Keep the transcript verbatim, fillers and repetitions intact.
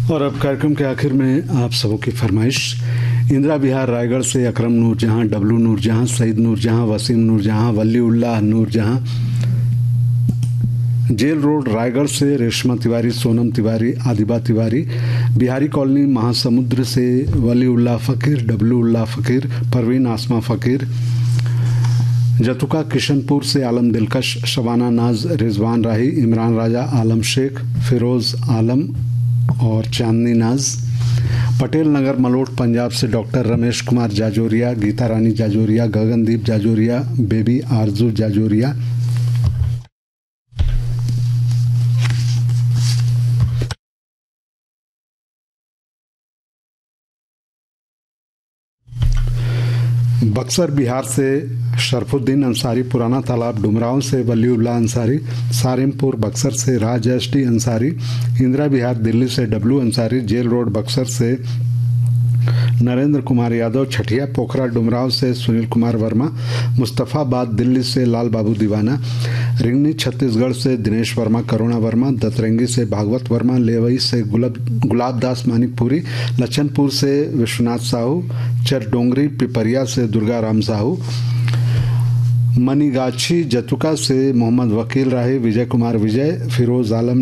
और अब कार्यक्रम के आखिर में आप सबों की फरमाइश। इंदिरा विहार रायगढ़ से अकरम नूरजहां, डब्लू नूरजहां, सईद नूरजहां, वसीम नूरजहां, वलीउल्लाह नूरजहां। जेल रोड रायगढ़ से रेशमा तिवारी, सोनम तिवारी, आदिबा तिवारी। बिहारी कॉलोनी महासमुद्र से वलीउल्लाह फ़कीर, डब्लूउल्लाह फ़कीर, परवीन आसमा फ़कीर। जतुका किशनपुर से आलम दिलकश, शबाना नाज, रिजवान राही, इमरान राजा, आलम शेख, फिरोज़ आलम और चांदनी नाज। पटेल नगर मलोट पंजाब से डॉक्टर रमेश कुमार जाजोरिया, गीता रानी जाजोरिया, गगनदीप जाजोरिया, बेबी आरजू जाजोरिया। बक्सर बिहार से शरफुद्दीन अंसारी, पुराना तालाब डुमराव से वलीउल्लाह अंसारी, सारिमपुर बक्सर से राज एस टी अंसारी, इंदिरा विहार दिल्ली से डब्लू अंसारी, जेल रोड बक्सर से नरेंद्र कुमार यादव, छठिया पोखरा डुमराव से सुनील कुमार वर्मा, मुस्तफ़ाबाद दिल्ली से लाल बाबू दीवाना, रिंगनी छत्तीसगढ़ से दिनेश वर्मा, करुणा वर्मा, दतरंगी से भागवत वर्मा, लेवई से गुलाब गुलाब दास मानिकपुरी, लच्छनपुर से विश्वनाथ साहू, चरडोंगरी पिपरिया से दुर्गा राम साहू, मनीगाछी जतुका से मोहम्मद वकील राही, विजय कुमार विजय, फिरोज आलम